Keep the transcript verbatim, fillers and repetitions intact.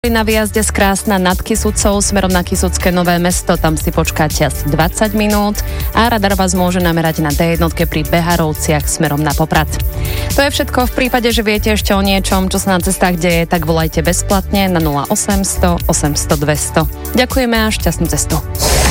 Na výjazde z Krásna nad Kysucou smerom na Kysucké Nové Mesto, tam si počkáte asi dvadsať minút a radar vás môže namerať na dé jedna pri Beharovciach smerom na Poprad. To je všetko. V prípade, že viete ešte o niečom, čo sa na cestách deje, tak volajte bezplatne na nula osem nula nula osem nula nula dva nula nula. Ďakujeme a šťastnú cestu.